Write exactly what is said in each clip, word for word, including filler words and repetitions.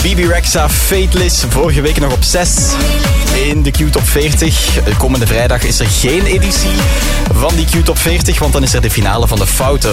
Bebe Rexha, Fateless, vorige week nog op zes in de Q-top veertig. Komende vrijdag is er geen editie van die Q-top veertig, want dan is er de finale van de Fouten.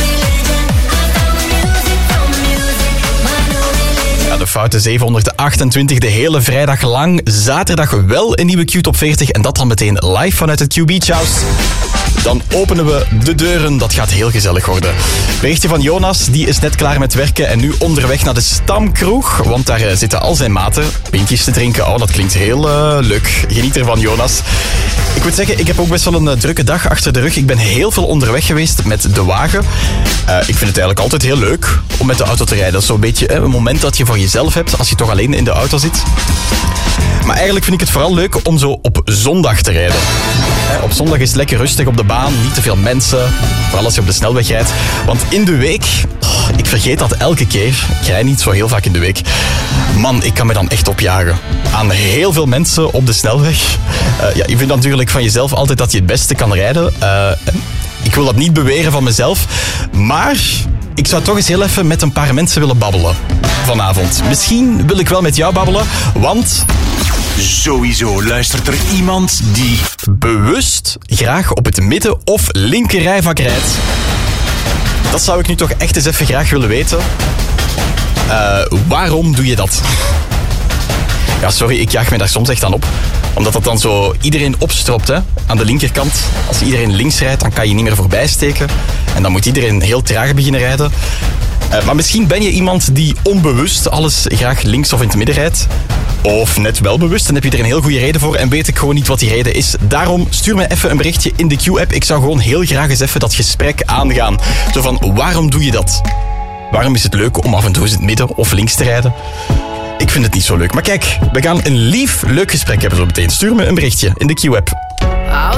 Ja, de Fouten zevenhonderdachtentwintig, de hele vrijdag lang. Zaterdag wel een nieuwe Q-top veertig en dat dan meteen live vanuit het Q Beach House. Dan openen we de deuren. Dat gaat heel gezellig worden. Berichtje van Jonas, die is net klaar met werken en nu onderweg naar de Stamkroeg. Want daar zitten al zijn maten pintjes te drinken. Oh, dat klinkt heel uh, leuk. Geniet ervan, Jonas. Ik moet zeggen, ik heb ook best wel een uh, drukke dag achter de rug. Ik ben heel veel onderweg geweest met de wagen. Uh, ik vind het eigenlijk altijd heel leuk om met de auto te rijden. Dat is zo'n beetje uh, een moment dat je voor jezelf hebt als je toch alleen in de auto zit. Maar eigenlijk vind ik het vooral leuk om zo op zondag te rijden. Op zondag is het lekker rustig op de baan, niet te veel mensen. Vooral als je op de snelweg rijdt. Want in de week, oh, ik vergeet dat elke keer. Ik rijd niet zo heel vaak in de week. Man, ik kan me dan echt opjagen aan heel veel mensen op de snelweg. Uh, ja, je vindt natuurlijk van jezelf altijd dat je het beste kan rijden. Uh, ik wil dat niet beweren van mezelf. Maar ik zou toch eens heel even met een paar mensen willen babbelen vanavond. Misschien wil ik wel met jou babbelen, want sowieso luistert er iemand die bewust graag op het midden- of linkerrijvak rijdt. Dat zou ik nu toch echt eens even graag willen weten. Uh, waarom doe je dat? Ja, sorry, ik jaag me daar soms echt aan op. Omdat dat dan zo iedereen opstropt, hè, aan de linkerkant. Als iedereen links rijdt, dan kan je niet meer voorbij steken. En dan moet iedereen heel traag beginnen rijden. Uh, maar misschien ben je iemand die onbewust alles graag links of in het midden rijdt. Of net wel bewust, dan heb je er een heel goede reden voor en weet ik gewoon niet wat die reden is. Daarom stuur me even een berichtje in de Q-app. Ik zou gewoon heel graag eens even dat gesprek aangaan. Zo van, waarom doe je dat? Waarom is het leuk om af en toe in het midden of links te rijden? Ik vind het niet zo leuk. Maar kijk, we gaan een lief, leuk gesprek hebben zo meteen. Stuur me een berichtje in de Q-app.